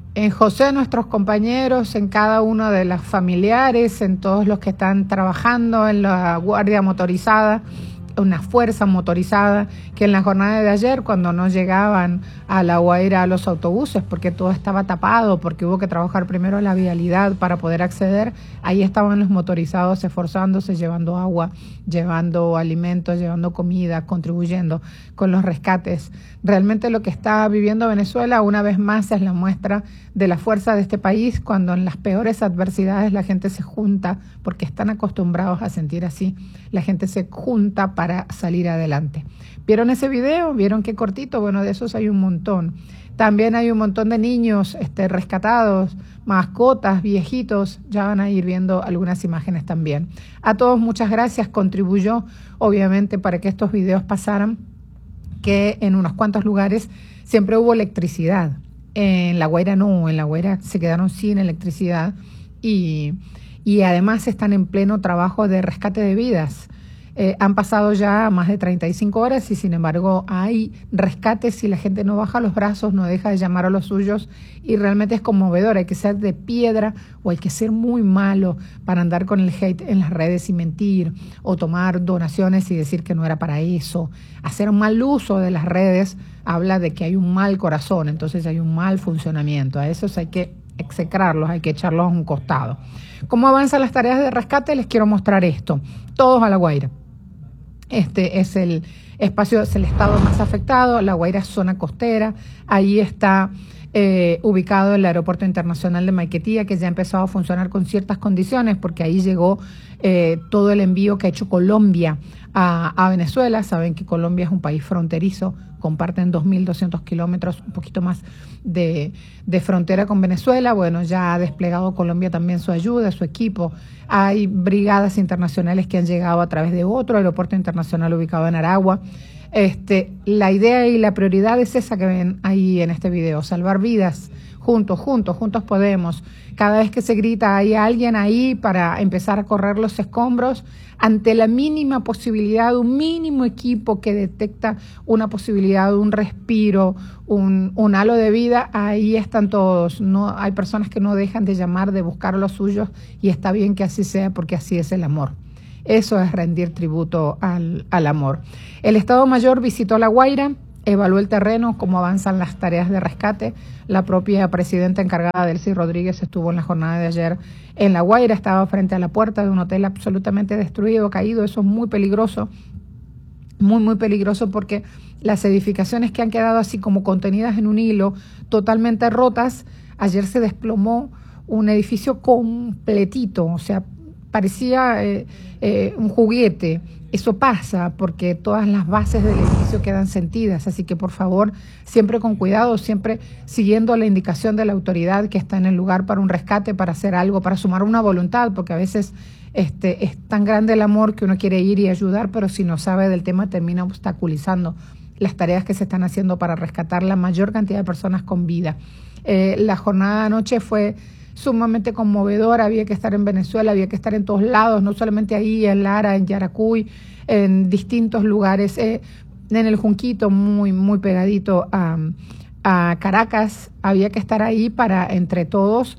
en José, nuestros compañeros, en cada uno de los familiares, en todos los que están trabajando en la Guardia Motorizada, una fuerza motorizada que en la jornada de ayer, cuando no llegaban a La Guaira los autobuses, porque todo estaba tapado, porque hubo que trabajar primero la vialidad para poder acceder, ahí estaban los motorizados esforzándose, llevando agua, llevando alimentos, llevando comida, contribuyendo con los rescates. Realmente lo que está viviendo Venezuela, una vez más, es la muestra de la fuerza de este país, cuando en las peores adversidades la gente se junta, porque están acostumbrados a sentir así, la gente se junta para salir adelante. ¿Vieron ese video? ¿Vieron qué cortito? Bueno, de esos hay un montón. También hay un montón de niños rescatados, mascotas, viejitos. Ya van a ir viendo algunas imágenes también. A todos muchas gracias. Contribuyó, obviamente, para que estos videos pasaran, que en unos cuantos lugares siempre hubo electricidad. En La Guaira no, en La Guaira se quedaron sin electricidad y además están en pleno trabajo de rescate de vidas. Han pasado ya más de 35 horas y sin embargo hay rescates y la gente no baja los brazos, no deja de llamar a los suyos y realmente es conmovedor. Hay que ser de piedra o hay que ser muy malo para andar con el hate en las redes y mentir o tomar donaciones y decir que no era para eso. Hacer mal uso de las redes habla de que hay un mal corazón, entonces hay un mal funcionamiento. A esos hay que execrarlos, hay que echarlos a un costado. ¿Cómo avanzan las tareas de rescate? Les quiero mostrar esto. Todos a La Guaira. Este es el espacio, es el estado más afectado. La Guaira es zona costera. Ahí está ubicado el Aeropuerto Internacional de Maiquetía, que ya ha empezado a funcionar con ciertas condiciones, porque ahí llegó todo el envío que ha hecho Colombia a Venezuela. Saben que Colombia es un país fronterizo, comparten 2.200 kilómetros, un poquito más de frontera con Venezuela. Bueno, ya ha desplegado Colombia también su ayuda, su equipo. Hay brigadas internacionales que han llegado a través de otro aeropuerto internacional ubicado en Aragua. La idea y la prioridad es esa que ven ahí en este video, salvar vidas, juntos podemos. Cada vez que se grita hay alguien ahí para empezar a correr los escombros, ante la mínima posibilidad, un mínimo equipo que detecta una posibilidad, un respiro, un halo de vida, ahí están todos. No, hay personas que no dejan de llamar, de buscar los suyos y está bien que así sea porque así es el amor. Eso es rendir tributo al amor. El Estado Mayor visitó La Guaira, evaluó el terreno, cómo avanzan las tareas de rescate. La propia presidenta encargada, Delcy Rodríguez, estuvo en la jornada de ayer en La Guaira, estaba frente a la puerta de un hotel absolutamente destruido, caído. Eso es muy peligroso, muy peligroso, porque las edificaciones que han quedado así como contenidas en un hilo, totalmente rotas. Ayer se desplomó un edificio completito, o sea, parecía un juguete. Eso pasa porque todas las bases del edificio quedan sentidas, así que por favor, siempre con cuidado, siempre siguiendo la indicación de la autoridad que está en el lugar para un rescate, para hacer algo, para sumar una voluntad, porque a veces es tan grande el amor que uno quiere ir y ayudar, pero si no sabe del tema termina obstaculizando las tareas que se están haciendo para rescatar la mayor cantidad de personas con vida. La jornada de anoche fue sumamente conmovedora. Había que estar en Venezuela, había que estar en todos lados, no solamente ahí, en Lara, en Yaracuy, en distintos lugares, en el Junquito, muy pegadito a Caracas. Había que estar ahí para, entre todos,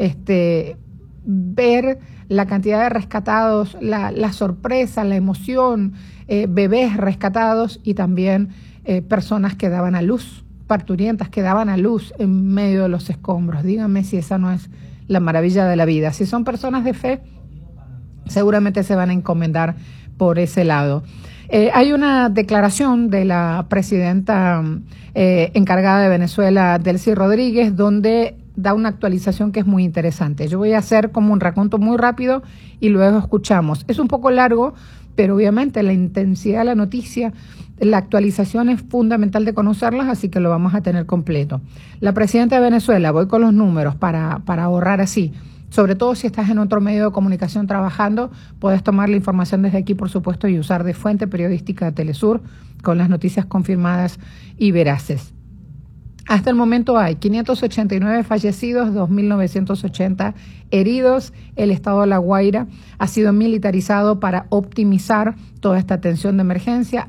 ver la cantidad de rescatados, la sorpresa, la emoción, bebés rescatados y también personas que daban a luz, parturientas que daban a luz en medio de los escombros. Díganme si esa no es la maravilla de la vida. Si son personas de fe, seguramente se van a encomendar por ese lado. Hay una declaración de la presidenta encargada de Venezuela, Delcy Rodríguez, donde da una actualización que es muy interesante. Yo voy a hacer como un raconto muy rápido y luego escuchamos. Es un poco largo, pero obviamente la intensidad de la noticia, la actualización es fundamental de conocerlas, así que lo vamos a tener completo. La presidenta de Venezuela, voy con los números para ahorrar así. Sobre todo si estás en otro medio de comunicación trabajando, puedes tomar la información desde aquí, por supuesto, y usar de fuente periodística de Telesur con las noticias confirmadas y veraces. Hasta el momento hay 589 fallecidos, 2.980 heridos. El estado de La Guaira ha sido militarizado para optimizar toda esta atención de emergencia.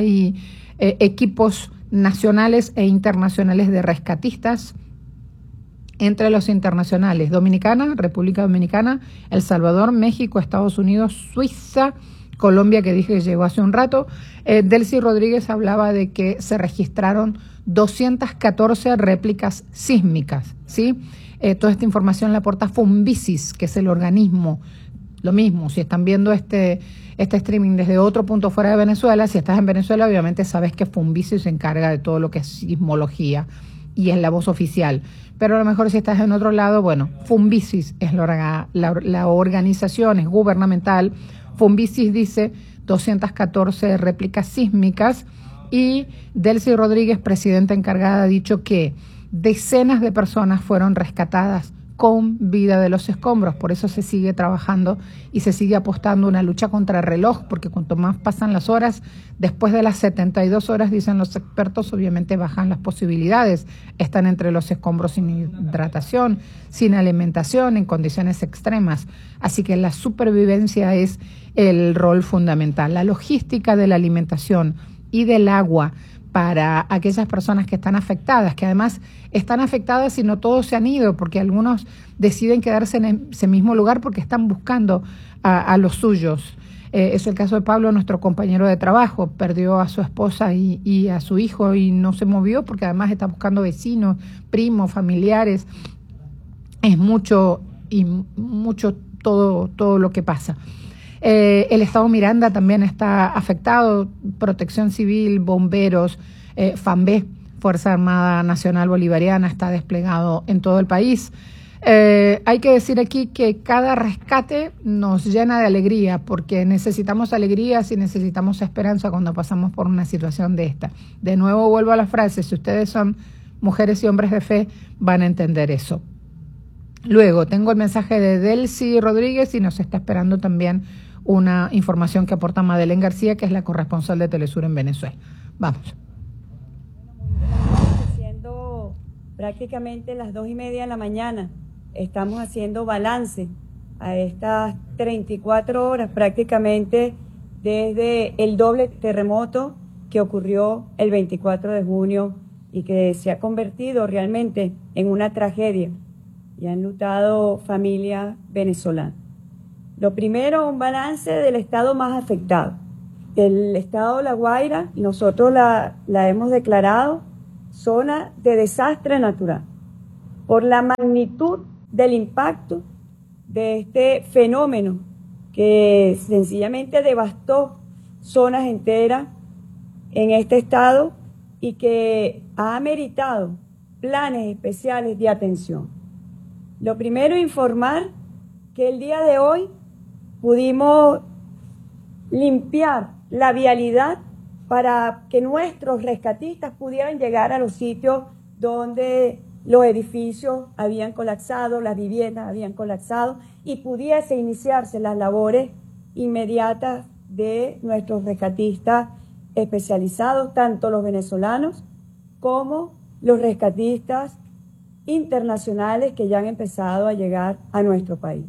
Hay equipos nacionales e internacionales de rescatistas. entre los internacionales: Dominicana, República Dominicana, El Salvador, México, Estados Unidos, Suiza, Colombia, que dije que llegó hace un rato. Delcy Rodríguez hablaba de que se registraron 214 réplicas sísmicas, ¿sí? Toda esta información la aporta Fumbisis, que es el organismo. Lo mismo, si están viendo este streaming desde otro punto fuera de Venezuela, si estás en Venezuela, obviamente sabes que Fumbisis se encarga de todo lo que es sismología y es la voz oficial. Pero a lo mejor si estás en otro lado, bueno, Fumbisis es la organización, es gubernamental. Fumbisis dice 214 réplicas sísmicas, y Delcy Rodríguez, presidenta encargada, ha dicho que decenas de personas fueron rescatadas con vida de los escombros. Por eso se sigue trabajando y se sigue apostando una lucha contra el reloj, porque cuanto más pasan las horas, después de las 72 horas, dicen los expertos, obviamente bajan las posibilidades. Están entre los escombros sin hidratación, sin alimentación, en condiciones extremas. Así que la supervivencia es el rol fundamental. La logística de la alimentación y del agua para aquellas personas que están afectadas, que además están afectadas y no todos se han ido, porque algunos deciden quedarse en ese mismo lugar porque están buscando a los suyos. Es el caso de Pablo, nuestro compañero de trabajo. Perdió a su esposa y a su hijo y no se movió porque además está buscando vecinos, primos, familiares. Es mucho todo lo que pasa. El estado Miranda también está afectado, Protección Civil, bomberos, FAMBE, Fuerza Armada Nacional Bolivariana, está desplegado en todo el país. Hay que decir aquí que cada rescate nos llena de alegría, porque necesitamos alegrías y necesitamos esperanza cuando pasamos por una situación de esta. De nuevo vuelvo a la frase: si ustedes son mujeres y hombres de fe, van a entender eso. Luego tengo el mensaje de Delcy Rodríguez y nos está esperando también una información que aporta Madeleine García, que es la corresponsal de Telesur en Venezuela. Vamos. Siendo prácticamente las 2:30 de la mañana, estamos haciendo balance a estas 34 horas prácticamente desde el doble terremoto que ocurrió el 24 de junio y que se ha convertido realmente en una tragedia y han enlutado familias venezolanas. Lo primero, un balance del estado más afectado. El estado de La Guaira, nosotros la hemos declarado zona de desastre natural por la magnitud del impacto de este fenómeno que sencillamente devastó zonas enteras en este estado y que ha ameritado planes especiales de atención. Lo primero, informar que el día de hoy pudimos limpiar la vialidad para que nuestros rescatistas pudieran llegar a los sitios donde los edificios habían colapsado, las viviendas habían colapsado y pudiese iniciarse las labores inmediatas de nuestros rescatistas especializados, tanto los venezolanos como los rescatistas internacionales que ya han empezado a llegar a nuestro país.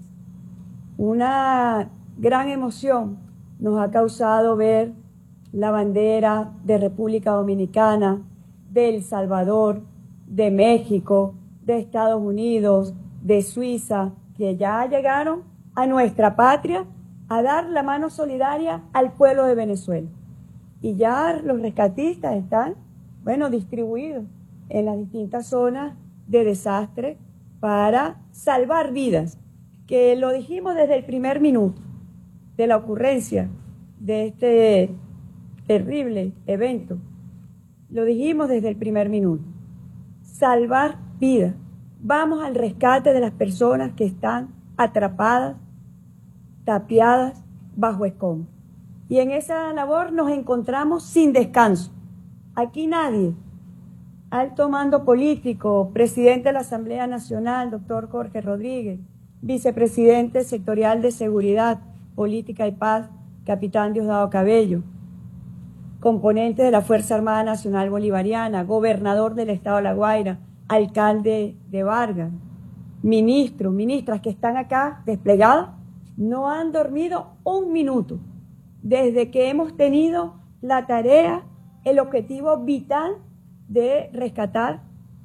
Una gran emoción nos ha causado ver la bandera de República Dominicana, de El Salvador, de México, de Estados Unidos, de Suiza, que ya llegaron a nuestra patria a dar la mano solidaria al pueblo de Venezuela. Y ya los rescatistas están, distribuidos en las distintas zonas de desastre para salvar vidas, que lo dijimos desde el primer minuto de la ocurrencia de este terrible evento. Lo dijimos desde el primer minuto. Salvar vidas. Vamos al rescate de las personas que están atrapadas, tapiadas bajo escombros. Y en esa labor nos encontramos sin descanso. Aquí nadie, alto mando político, presidente de la Asamblea Nacional, doctor Jorge Rodríguez, vicepresidente sectorial de Seguridad, Política y Paz, capitán Diosdado Cabello, componente de la Fuerza Armada Nacional Bolivariana, gobernador del estado de La Guaira, alcalde de Vargas, ministros, ministras que están acá desplegados, no han dormido un minuto desde que hemos tenido la tarea, el objetivo vital de rescatar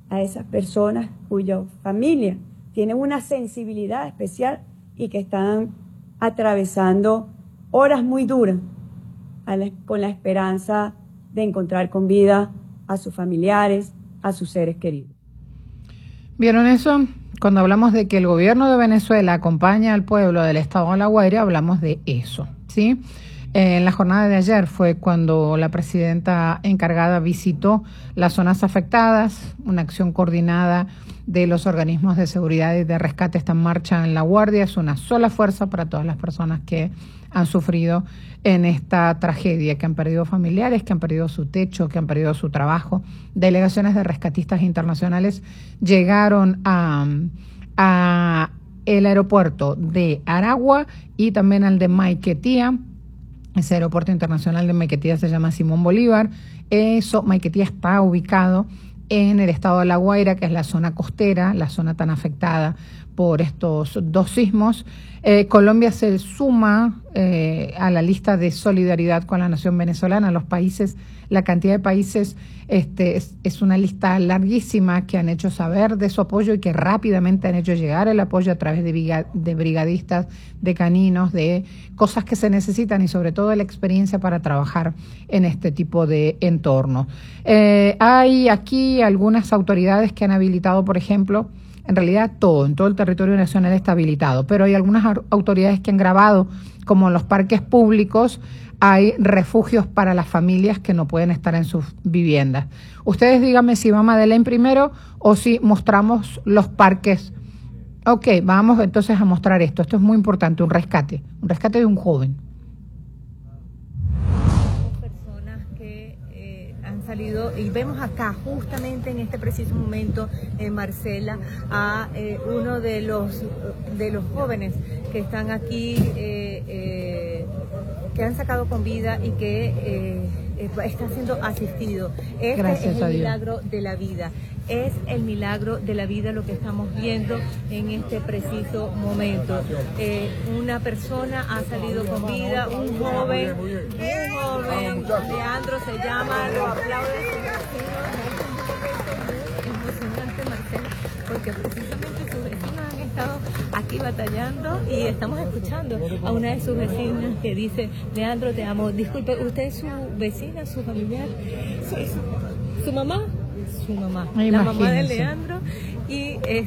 a esas personas cuya familia tienen una sensibilidad especial y que están atravesando horas muy duras con la esperanza de encontrar con vida a sus familiares, a sus seres queridos. ¿Vieron eso? Cuando hablamos de que el gobierno de Venezuela acompaña al pueblo del estado de La Guaira, hablamos de eso, ¿sí? En la jornada de ayer fue cuando la presidenta encargada visitó las zonas afectadas. Una acción coordinada de los organismos de seguridad y de rescate está en marcha en La Guardia. Es una sola fuerza para todas las personas que han sufrido en esta tragedia, que han perdido familiares, que han perdido su techo, que han perdido su trabajo. Delegaciones de rescatistas internacionales llegaron a el aeropuerto de Aragua y también al de Maiquetía. Ese aeropuerto internacional de Maiquetía se llama Simón Bolívar. Maiquetía está ubicado en el estado de La Guaira, que es la zona costera, la zona tan afectada por estos dos sismos. Colombia se suma a la lista de solidaridad con la nación venezolana. Los países, la cantidad de países es una lista larguísima que han hecho saber de su apoyo y que rápidamente han hecho llegar el apoyo a través de brigadistas, de caninos, de cosas que se necesitan y sobre todo la experiencia para trabajar en este tipo de entorno. Hay aquí algunas autoridades que han habilitado, por ejemplo, en realidad en todo el territorio nacional está habilitado, pero hay algunas autoridades que han grabado, como en los parques públicos, hay refugios para las familias que no pueden estar en sus viviendas. Ustedes díganme si va Madeleine primero o si mostramos los parques. Ok, vamos entonces a mostrar esto. Esto es muy importante, un rescate de un joven. Salido y vemos acá justamente en este preciso momento, Marcela, a uno de los jóvenes que están aquí, que han sacado con vida y que está siendo asistido. Este es el milagro de la vida. Es el milagro de la vida lo que estamos viendo en este preciso momento. Una persona ha salido con vida, un joven, Leandro se llama, lo aplaude su vecino. Es un momento muy emocionante, Marcela, porque precisamente sus vecinos han estado aquí batallando y estamos escuchando a una de sus vecinas que dice: Leandro, te amo. Disculpe, ¿usted es su vecina, su familiar? ¿Su mamá? Su mamá, la mamá de Leandro. Y